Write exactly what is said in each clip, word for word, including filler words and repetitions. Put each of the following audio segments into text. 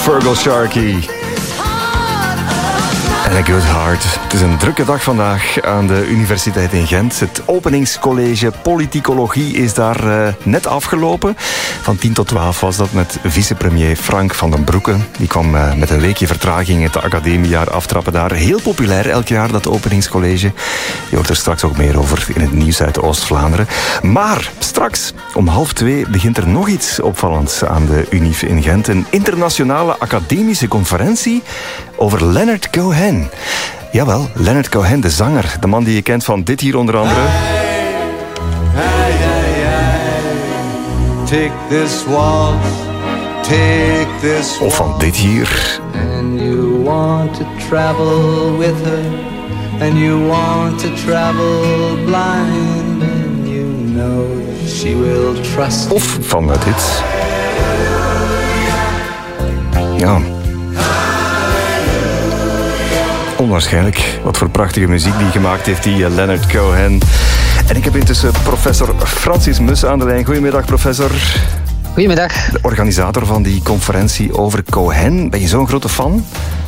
Fergal Sharkey. En A Good Heart. Het is een drukke dag vandaag aan de Universiteit in Gent. Het openingscollege politicologie is daar uh, net afgelopen. Van tien tot twaalf was dat met vicepremier Frank van den Broeke. Die kwam uh, met een weekje vertraging het academiejaar aftrappen daar. Heel populair elk jaar, dat openingscollege. Je hoort er straks ook meer over in het nieuws uit Oost-Vlaanderen. Maar straks om half twee begint er nog iets opvallends aan de Univ in Gent. Een internationale academische conferentie over Leonard Cohen. Jawel, Leonard Cohen, de zanger. De man die je kent van dit hier onder andere. Hey, hey, hey. Take this waltz, take this waltz. Of van dit hier. And you want to travel with her. And you want to travel blind. And you know that she will trust. Of van dit. Ja. Onwaarschijnlijk. Wat voor prachtige muziek die gemaakt heeft, die uh, Leonard Cohen. En ik heb intussen professor Francis Mus aan de lijn. Goedemiddag, professor. Goedemiddag. De organisator van die conferentie over Cohen. Ben je zo'n grote fan?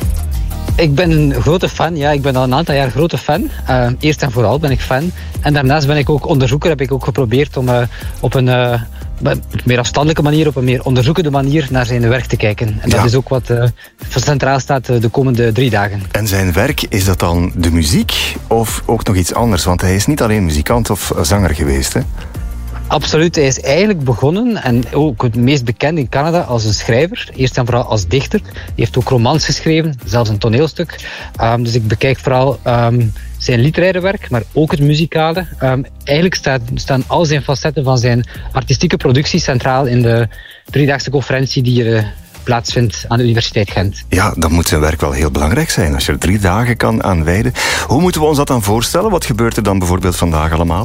Ik ben een grote fan, ja. Ik ben al een aantal jaar grote fan. Uh, eerst en vooral ben ik fan. En daarnaast ben ik ook onderzoeker. Heb ik ook geprobeerd om uh, op een uh, meer afstandelijke manier, op een meer onderzoekende manier naar zijn werk te kijken. En dat ja. is ook wat uh, centraal staat uh, de komende drie dagen. En zijn werk, is dat dan de muziek of ook nog iets anders? Want hij is niet alleen muzikant of zanger geweest, hè? Absoluut, hij is eigenlijk begonnen, en ook het meest bekend in Canada, als een schrijver. Eerst en vooral als dichter. Hij heeft ook romans geschreven, zelfs een toneelstuk. Um, dus ik bekijk vooral um, zijn literaire werk, maar ook het muzikale. Um, eigenlijk staat, staan al zijn facetten van zijn artistieke productie centraal in de driedaagse conferentie die er uh, plaatsvindt aan de Universiteit Gent. Ja, dan moet zijn werk wel heel belangrijk zijn als je er drie dagen kan aan wijden. Hoe moeten we ons dat dan voorstellen? Wat gebeurt er dan bijvoorbeeld vandaag allemaal?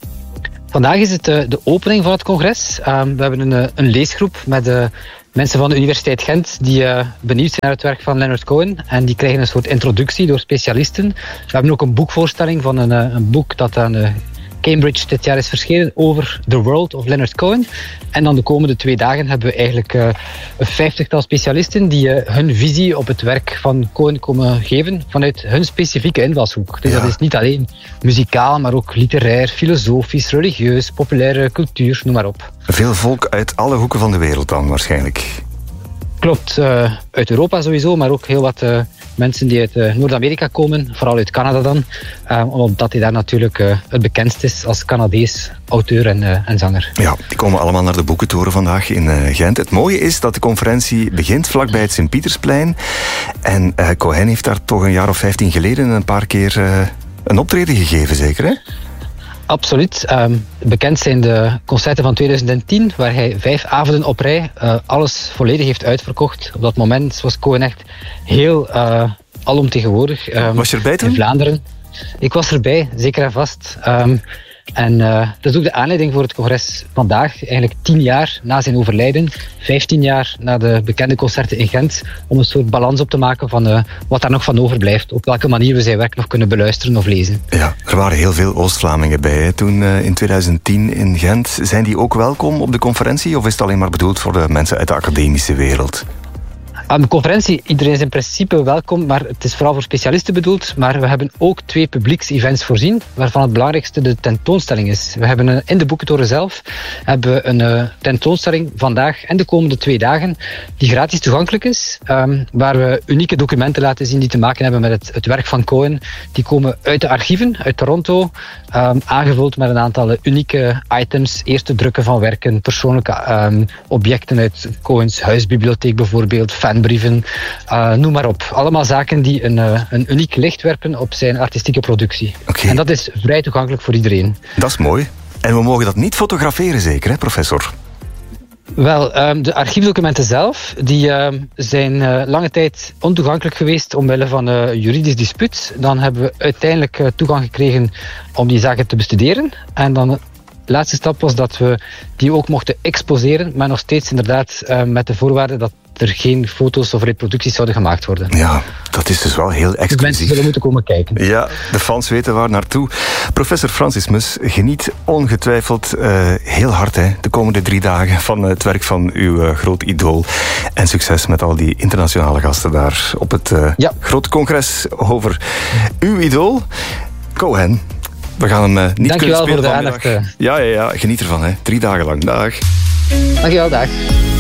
Vandaag is het uh, de opening van het congres. Um, we hebben een, een leesgroep met uh, mensen van de Universiteit Gent die uh, benieuwd zijn naar het werk van Leonard Cohen. En die krijgen een soort introductie door specialisten. We hebben ook een boekvoorstelling van een, uh, een boek dat aan uh, Cambridge dit jaar is verschenen over The World of Leonard Cohen. En dan de komende twee dagen hebben we eigenlijk uh, een vijftigtal specialisten die uh, hun visie op het werk van Cohen komen geven vanuit hun specifieke invalshoek. Dus ja. dat is niet alleen muzikaal, maar ook literair, filosofisch, religieus, populaire cultuur, noem maar op. Veel volk uit alle hoeken van de wereld dan waarschijnlijk. Klopt, uh, uit Europa sowieso, maar ook heel wat uh, mensen die uit uh, Noord-Amerika komen, vooral uit Canada dan, uh, omdat hij daar natuurlijk uh, het bekendst is als Canadees auteur en, uh, en zanger. Ja, die komen allemaal naar de Boekentoren vandaag in uh, Gent. Het mooie is dat de conferentie begint vlakbij het Sint-Pietersplein. En uh, Cohen heeft daar toch een jaar of vijftien geleden een paar keer uh, een optreden gegeven, zeker hè? Absoluut. Um, bekend zijn de concerten van tweeduizend tien, waar hij vijf avonden op rij uh, alles volledig heeft uitverkocht. Op dat moment was Cohen echt heel uh, alomtegenwoordig. Um, was je erbij toen? In Vlaanderen. Ik was erbij, zeker en vast. Um, en uh, dat is ook de aanleiding voor het congres vandaag, eigenlijk tien jaar na zijn overlijden, vijftien jaar na de bekende concerten in Gent, om een soort balans op te maken van uh, wat daar nog van overblijft, op welke manier we zijn werk nog kunnen beluisteren of lezen. Ja, er waren heel veel Oost-Vlamingen bij hè, toen uh, in tweeduizend tien in Gent. Zijn die ook welkom op de conferentie of is het alleen maar bedoeld voor de mensen uit de academische wereld? Aan de conferentie, iedereen is in principe welkom, maar het is vooral voor specialisten bedoeld. Maar we hebben ook twee publieks-events voorzien, waarvan het belangrijkste de tentoonstelling is. We hebben een, in de Boekentoren zelf hebben we een uh, tentoonstelling vandaag en de komende twee dagen, die gratis toegankelijk is, um, waar we unieke documenten laten zien die te maken hebben met het, het werk van Cohen. Die komen uit de archieven, uit Toronto, um, aangevuld met een aantal unieke items, eerste drukken van werken, persoonlijke um, objecten uit Cohens huisbibliotheek bijvoorbeeld, fanbrieven, uh, noem maar op. Allemaal zaken die een, uh, een uniek licht werpen op zijn artistieke productie. Okay. En dat is vrij toegankelijk voor iedereen. Dat is mooi. En we mogen dat niet fotograferen zeker, hè, professor? Wel, um, de archiefdocumenten zelf die, um, zijn uh, lange tijd ontoegankelijk geweest omwille van uh, juridisch dispuut. Dan hebben we uiteindelijk uh, toegang gekregen om die zaken te bestuderen. En dan laatste stap was dat we die ook mochten exposeren, maar nog steeds inderdaad uh, met de voorwaarde dat er geen foto's of reproducties zouden gemaakt worden. Ja, dat is dus wel heel exclusief. Dus mensen zullen moeten komen kijken. Ja, de fans weten waar naartoe. Professor Francis Mus, geniet ongetwijfeld uh, heel hard hè, de komende drie dagen van het werk van uw uh, groot idool. En succes met al die internationale gasten daar op het uh, ja. groot congres over uw idool, Cohen. We gaan hem uh, niet Dankjewel kunnen spelen voor de vanmiddag. aandacht. Ja, ja, ja, geniet ervan. Hè. Drie dagen lang. Dag. Dankjewel, dag.